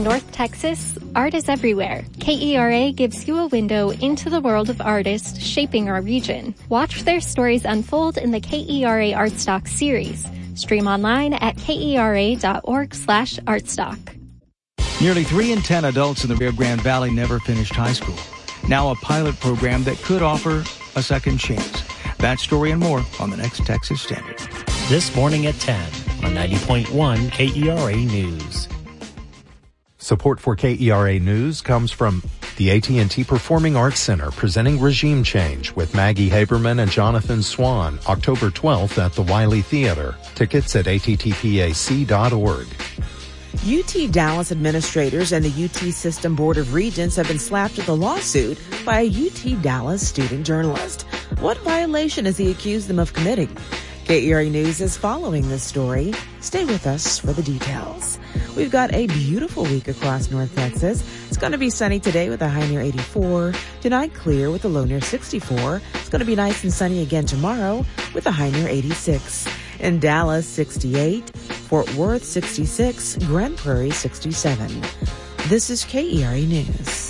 North Texas, art is everywhere. KERA gives you a window into the world of artists shaping our region. Watch their stories unfold in the KERA Artstock series. Stream online at kera.org/artstock. Nearly 3 in 10 adults in the Rio Grande Valley never finished high school. Now a pilot program that could offer a second chance. That story and more on the next Texas Standard. This morning at 10 on 90.1 KERA News. Support for KERA News comes from the AT&T Performing Arts Center presenting Regime Change with Maggie Haberman and Jonathan Swan, October 12th at the Wiley Theater. Tickets at attpac.org. UT Dallas administrators and the UT System Board of Regents have been slapped with a lawsuit by a UT Dallas student journalist. What violation has he accused them of committing? KERA News is following this story. Stay with us for the details. We've got a beautiful week across North Texas. It's going to be sunny today with a high near 84. Tonight clear with a low near 64. It's going to be nice and sunny again tomorrow with a high near 86. In Dallas, 68. Fort Worth, 66. Grand Prairie, 67. This is KERA News.